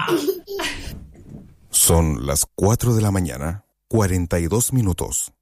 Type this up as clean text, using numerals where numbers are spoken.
Son las 4 de la mañana, 42 minutos.